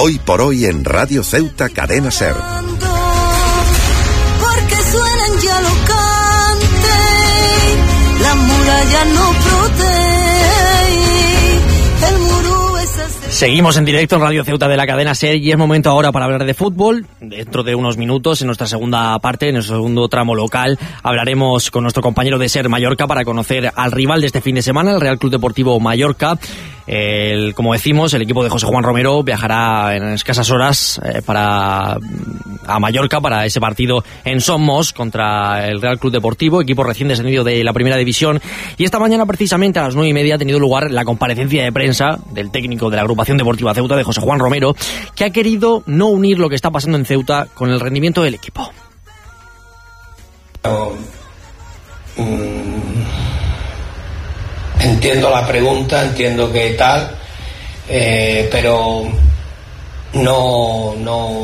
Hoy por hoy en Radio Ceuta Cadena Ser. Porque suenan ya los cantes, la muralla no protege, el muro es así. Seguimos en directo en Radio Ceuta de la Cadena Ser y es momento ahora para hablar de fútbol. Dentro de unos minutos, en nuestra segunda parte, en nuestro segundo tramo local, hablaremos con nuestro compañero de Ser Mallorca para conocer al rival de este fin de semana, el Real Club Deportivo Mallorca. Como decimos, el equipo de José Juan Romero viajará en escasas horas a Mallorca para ese partido en Somos contra el Real Club Deportivo, equipo recién descendido de la primera división. Y esta mañana, precisamente a las 9:30, ha tenido lugar la comparecencia de prensa del técnico de la agrupación deportiva Ceuta, de José Juan Romero, que ha querido no unir lo que está pasando en Ceuta con el rendimiento del equipo. Entiendo la pregunta, entiendo que tal, pero no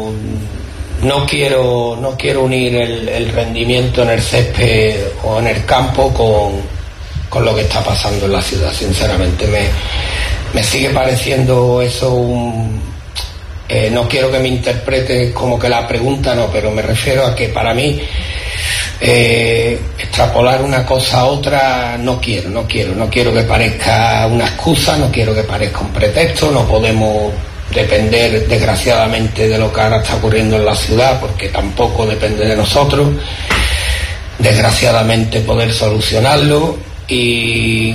quiero unir el rendimiento en el césped o en el campo con lo que está pasando en la ciudad. Sinceramente me sigue pareciendo eso no quiero que me interprete como que la pregunta no, pero me refiero a que para mí extrapolar una cosa a otra no quiero que parezca una excusa, no quiero que parezca un pretexto. No podemos depender desgraciadamente de lo que ahora está ocurriendo en la ciudad, porque tampoco depende de nosotros desgraciadamente poder solucionarlo, y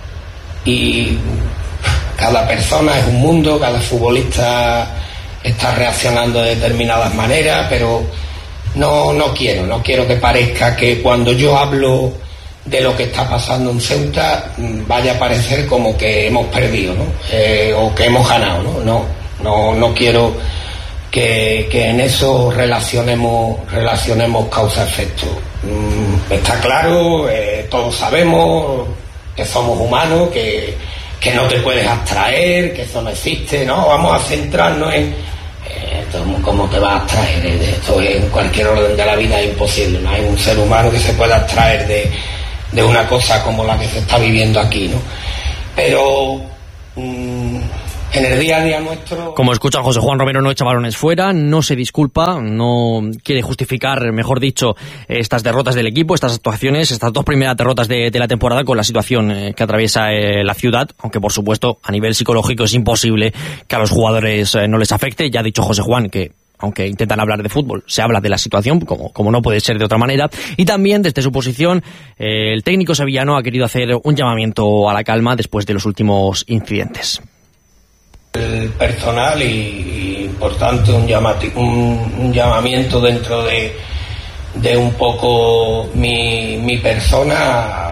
cada persona es un mundo, cada futbolista está reaccionando de determinadas maneras, pero no quiero que parezca que cuando yo hablo de lo que está pasando en Ceuta vaya a parecer como que hemos perdido, ¿no? O que hemos ganado, no quiero que en eso relacionemos causa-efecto. Está claro, todos sabemos que somos humanos, que no te puedes abstraer, que eso no existe, ¿no? Vamos a centrarnos en ¿cómo te vas a abstraer de esto? En cualquier orden de la vida es imposible, no hay un ser humano que se pueda abstraer de una cosa como la que se está viviendo aquí, ¿no? Pero en el día a día nuestro... Como escucha, José Juan Romero no echa balones fuera, no se disculpa, no quiere justificar, mejor dicho, estas derrotas del equipo, estas actuaciones, estas dos primeras derrotas de la temporada con la situación que atraviesa la ciudad, aunque por supuesto a nivel psicológico es imposible que a los jugadores no les afecte. Ya ha dicho José Juan que aunque intentan hablar de fútbol, se habla de la situación, como no puede ser de otra manera. Y también, desde su posición, el técnico sevillano ha querido hacer un llamamiento a la calma después de los últimos incidentes. El personal y por tanto un llamamiento dentro de un poco mi persona